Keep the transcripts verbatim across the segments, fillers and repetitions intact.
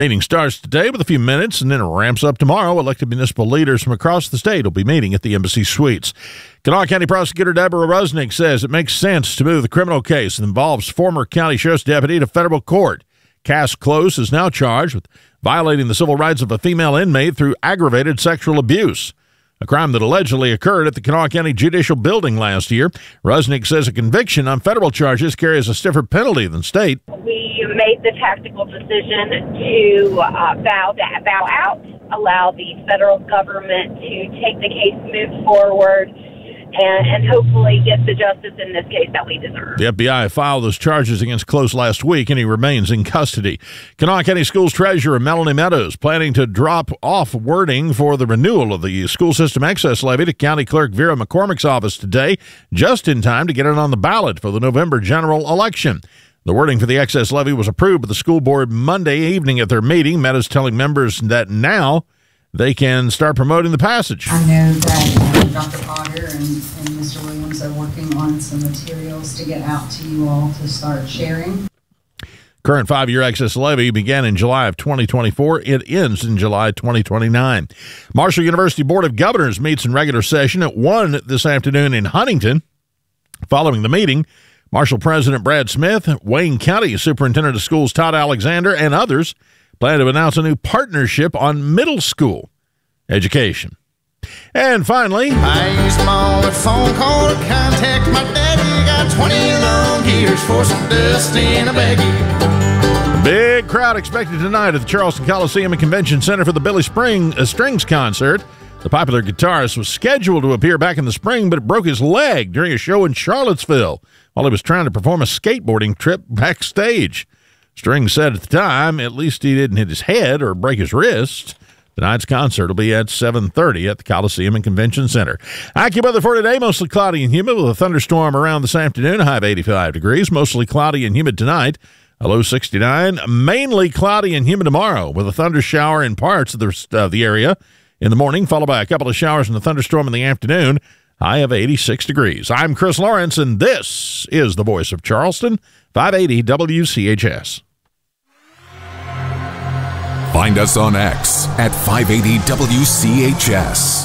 Meeting starts today with a few minutes and then it ramps up tomorrow. Elected municipal leaders from across the state will be meeting at the Embassy Suites. Kanawha County Prosecutor Deborah Rusnick says it makes sense to move the criminal case that involves former county sheriff's deputy to federal court. Cass Close is now charged with violating the civil rights of a female inmate through aggravated sexual abuse, a crime that allegedly occurred at the Kanawha County Judicial Building last year. Rusnick says a conviction on federal charges carries a stiffer penalty than state. We made the tactical decision to uh, bow, bow out, allow the federal government to take the case, move forward, and, and hopefully get the justice in this case that we deserve. The F B I filed those charges against Close last week, and he remains in custody. Kanawha County Schools Treasurer Melanie Meadows planning to drop off wording for the renewal of the school system excess levy to County Clerk Vera McCormick's office today, just in time to get it on the ballot for the November general election. The wording for the excess levy was approved by the school board Monday evening at their meeting. Meadows telling members that now they can start promoting the passage. I know that uh, Doctor Potter and, and Mister Williams are working on some materials to get out to you all to start sharing. Current five-year excess levy began in July of twenty twenty-four. It ends in July twenty twenty-nine. Marshall University Board of Governors meets in regular session at one this afternoon in Huntington. Following the meeting, Marshall President Brad Smith, Wayne County Superintendent of Schools Todd Alexander, and others plan to announce a new partnership on middle school education. And finally, I used my only phone call to contact my daddy. Got twenty long years for some dust in a baggie. Big crowd expected tonight at the Charleston Coliseum and Convention Center for the Billy Spring uh, Strings concert. The popular guitarist was scheduled to appear back in the spring, but broke his leg during a show in Charlottesville while he was trying to perform a skateboarding trip backstage. Strings said at the time, at least he didn't hit his head or break his wrist. Tonight's concert will be at seven thirty at the Coliseum and Convention Center. AccuWeather for today, mostly cloudy and humid with a thunderstorm around this afternoon, a high of eighty-five degrees. Mostly cloudy and humid tonight, a low sixty-nine. Mainly cloudy and humid tomorrow with a thunder shower in parts of the, uh, the area in the morning, followed by a couple of showers and a thunderstorm in the afternoon, high of eighty-six degrees. I'm Chris Lawrence, and this is the voice of Charleston, five eighty W C H S. Find us on X at five eighty W C H S.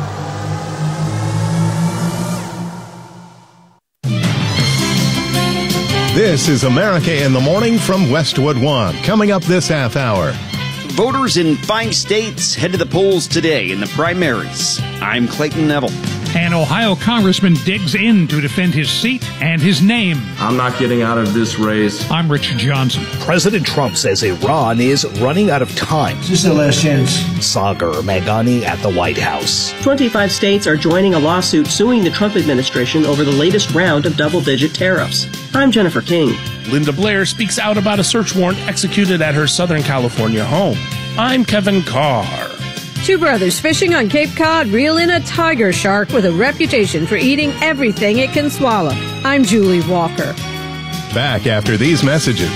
This is America in the Morning from Westwood One. Coming up this half hour. Voters in five states head to the polls today in the primaries. I'm Clayton Neville. An Ohio congressman digs in to defend his seat and his name. I'm not getting out of this race. I'm Richard Johnson. President Trump says Iran is running out of time. This is the last chance. Sagar Meghani at the White House. twenty-five states are joining a lawsuit suing the Trump administration over the latest round of double-digit tariffs. I'm Jennifer King. Linda Blair speaks out about a search warrant executed at her Southern California home. I'm Kevin Carr. Two brothers fishing on Cape Cod reel in a tiger shark with a reputation for eating everything it can swallow. I'm Julie Walker. Back after these messages.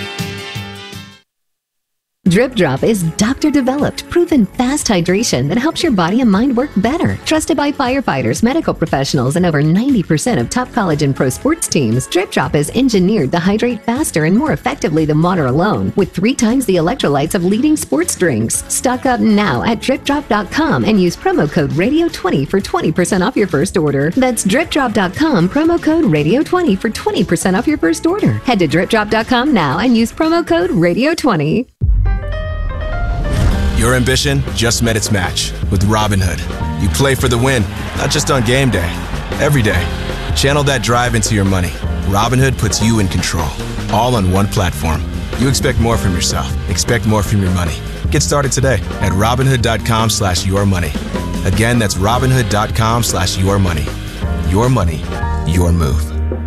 Drip Drop is doctor-developed, proven fast hydration that helps your body and mind work better. Trusted by firefighters, medical professionals, and over ninety percent of top college and pro sports teams, Drip Drop is engineered to hydrate faster and more effectively than water alone, with three times the electrolytes of leading sports drinks. Stock up now at drip drop dot com and use promo code radio twenty for twenty percent off your first order. That's drip drop dot com, promo code radio twenty for twenty percent off your first order. Head to drip drop dot com now and use promo code radio twenty. Your ambition just met its match with Robinhood. You play for the win, not just on game day, every day. Channel that drive into your money. Robinhood puts you in control, all on one platform. You expect more from yourself. Expect more from your money. Get started today at Robinhood dot com slash your money. Again, that's Robinhood dot com slash your money. Your money, your move.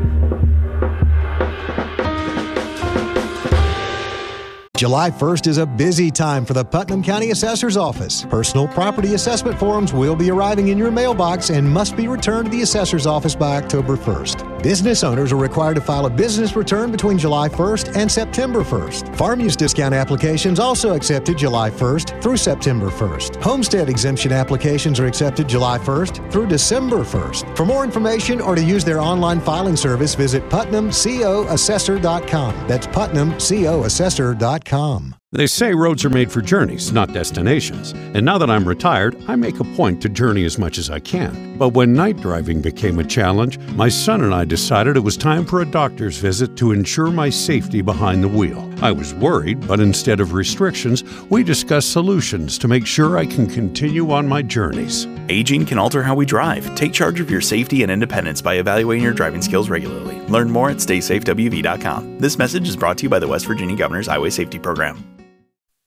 July first is a busy time for the Putnam County Assessor's Office. Personal property assessment forms will be arriving in your mailbox and must be returned to the Assessor's Office by October first. Business owners are required to file a business return between July first and September first. Farm use discount applications also accepted July first through September first. Homestead exemption applications are accepted July first through December first. For more information or to use their online filing service, visit putnam co assessor dot com. That's putnam co assessor dot com. They say roads are made for journeys, not destinations. And now that I'm retired, I make a point to journey as much as I can. But when night driving became a challenge, my son and I decided it was time for a doctor's visit to ensure my safety behind the wheel. I was worried, but instead of restrictions, we discussed solutions to make sure I can continue on my journeys. Aging can alter how we drive. Take charge of your safety and independence by evaluating your driving skills regularly. Learn more at stay safe w v dot com. This message is brought to you by the West Virginia Governor's Highway Safety Program.